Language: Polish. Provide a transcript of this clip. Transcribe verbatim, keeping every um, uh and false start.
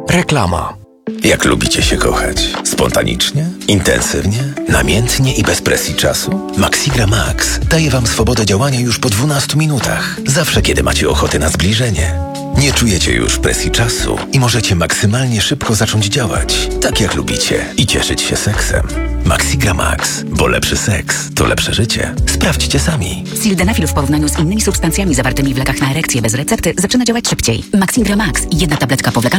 Reklama. Jak lubicie się kochać? Spontanicznie? Intensywnie? Namiętnie i bez presji czasu? Maxigra Max daje Wam swobodę działania już po dwunastu minutach. Zawsze, kiedy macie ochotę na zbliżenie. Nie czujecie już presji czasu i możecie maksymalnie szybko zacząć działać, tak jak lubicie, i cieszyć się seksem. Maxigra Max, bo lepszy seks to lepsze życie. Sprawdźcie sami. Sildenafil w porównaniu z innymi substancjami zawartymi w lekach na erekcję bez recepty zaczyna działać szybciej. Maxigra Max. Jedna tabletka powlekana